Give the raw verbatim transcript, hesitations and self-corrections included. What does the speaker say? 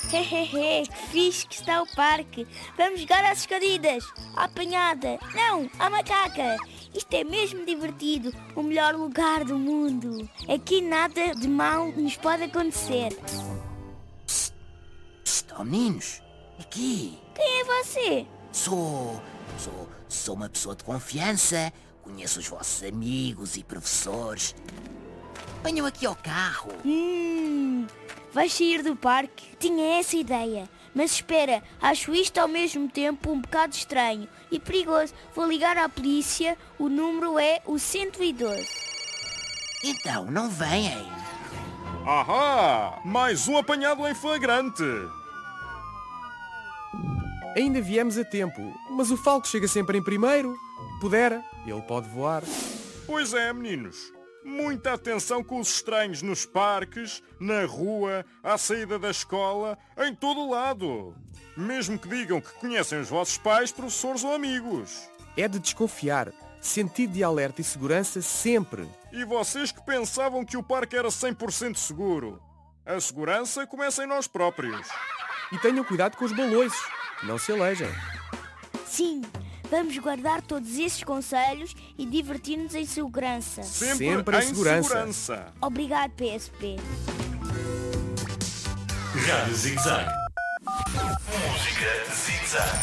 Hehehe, que fixe que está o parque. Vamos jogar às escondidas, à apanhada, não, à macaca. Isto é mesmo divertido, o melhor lugar do mundo. Aqui nada de mal nos pode acontecer. Psst, oh meninos, aqui. Quem é você? Sou, sou, sou uma pessoa de confiança. Conheço os vossos amigos e professores. Venham aqui ao carro. Hum, vais sair do parque? Tinha essa ideia. Mas espera, acho isto ao mesmo tempo um bocado estranho e perigoso. Vou ligar à polícia, o número é o cento e doze. Então, não vêm. Ahá! Mais um apanhado em flagrante. Ainda viemos a tempo, mas o falco chega sempre em primeiro. Pudera, ele pode voar. Pois é, meninos. Muita atenção com os estranhos nos parques, na rua, à saída da escola, em todo o lado. Mesmo que digam que conhecem os vossos pais, professores ou amigos. É de desconfiar. Sentido de alerta e segurança sempre. E vocês que pensavam que o parque era cem por cento seguro. A segurança começa em nós próprios. E tenham cuidado com os baloiços. Não se alejem. Sim, vamos guardar todos esses conselhos e divertir-nos em segurança. Sempre, Sempre em em segurança. segurança. Obrigado, P S P. Rádio Zig Zag. Música Zig Zag.